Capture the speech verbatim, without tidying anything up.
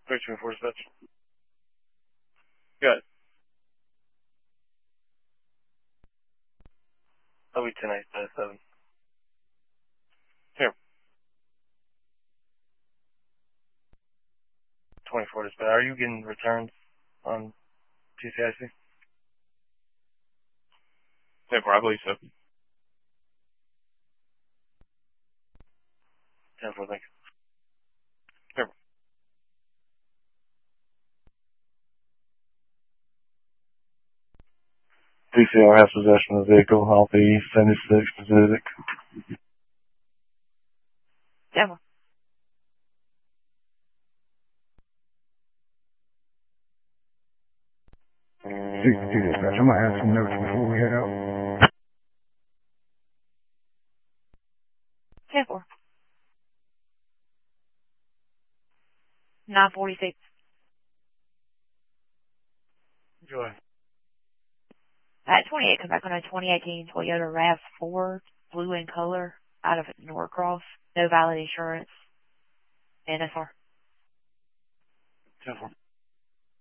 Richmond Force Dispatch. Good. I'll be tonight at seven. Here. twenty-four Dispatch. Are you getting returns on G C I C? twenty-four, I believe so. ten four, thank you. Here. D C R has possession of the vehicle, Alpha East seventy-six Pacific. Devil. sixty-two Dispatch. I'm going to have some notes before we head out. ten four. nine forty-six. Joy. At twenty-eight, come back on a twenty eighteen Toyota RAV four, blue in color, out of Norcross. No valid insurance. N S R. ten four.